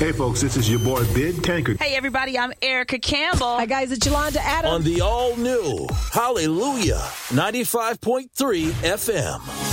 Hey, folks, this is your boy, Big Tankard. Hey, everybody, I'm Erica Campbell. Hi, guys, it's Yolanda Adams. On the all-new Hallelujah 95.3 FM.